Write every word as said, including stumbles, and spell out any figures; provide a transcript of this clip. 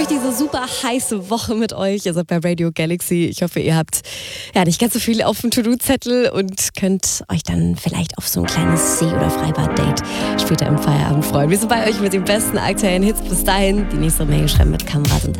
euch diese super heiße Woche mit euch. Ihr seid bei Radio Galaxy. Ich hoffe, ihr habt ja nicht ganz so viel auf dem To-Do-Zettel und könnt euch dann vielleicht auf so ein kleines See- oder Freibad-Date später im Feierabend freuen. Wir sind bei euch mit den besten aktuellen Hits. Bis dahin, die nächste Mail schreiben mit Kamerad und